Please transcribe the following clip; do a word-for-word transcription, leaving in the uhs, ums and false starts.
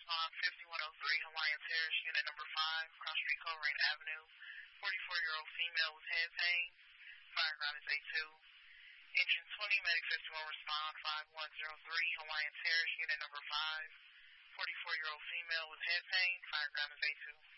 respond fifty-one oh three Hawaiian Terrace, unit number five, Cross Street, Colerain Avenue. forty-four-year-old female with head pain. Fireground is A two. Engine twenty, Medic fifty-one respond five one zero three Hawaiian Terrace, unit number five. forty-four-year-old female with head pain. Fireground is A two.